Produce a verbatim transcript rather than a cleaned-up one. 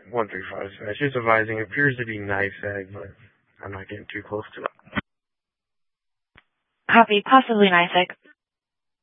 one three five. Just advising, it appears to be NIFAG, but I'm not getting too close to it. Copy, possibly NIFAG.